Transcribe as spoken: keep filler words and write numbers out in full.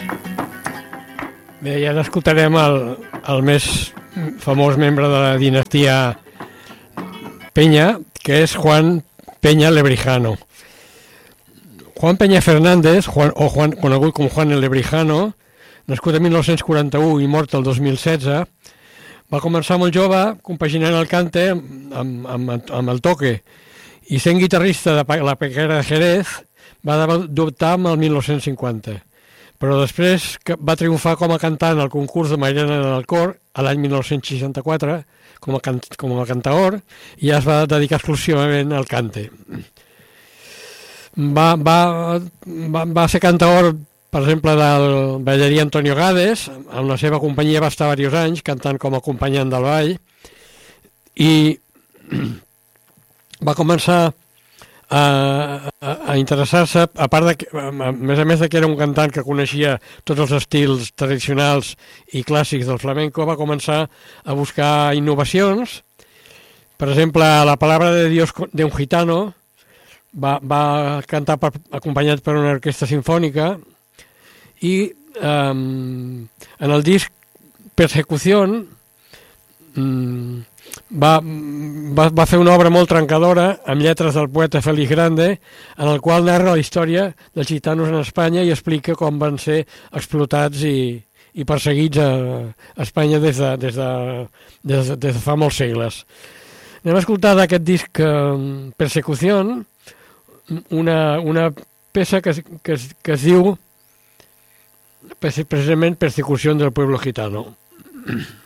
Bé, ja n'escoltarem el, el més famós membre de la dinastia Peña, que és Juan Peña Lebrijano. Juan Peña Fernández, Juan, o Juan, conegut com Juan el Lebrijano, nascut el mil nou-cents quaranta-u i mort el dos mil setze, va començar molt jove compaginant el cante amb, amb, amb el toque, i sent guitarrista de la Pequera de Jerez va debutar amb el mil nou-cents cinquanta. Però després va triomfar com a cantant al concurs de Mairena del Cor a l'any mil nou-cents seixanta-quatre com a, can, com a cantaor, i ja es va dedicar exclusivament al cante. Va, va, va, va ser cantaor, per exemple, del ballarí Antonio Gades. Amb la seva companyia va estar diversos anys cantant com a acompanyant del ball, i va començar a, a, a interessar-se, a part de que, a més a més de que era un cantant que coneixia tots els estils tradicionals i clàssics del flamenco, va començar a buscar innovacions. Per exemple, La Palabra de Dios de un Gitano va, va cantar per, acompanyat per una orquestra sinfònica, i um, en el disc Persecución um, Va, va, va fer una obra molt trencadora amb lletres del poeta Félix Grande, en el qual narra la història dels gitanos en Espanya i explica com van ser explotats i, i perseguits a, a Espanya des de, des, de, des, de, des de fa molts segles. Anem a escoltar d'aquest disc eh, Persecución una, una peça que, que, que es diu precisament Persecución del Pueblo Gitano.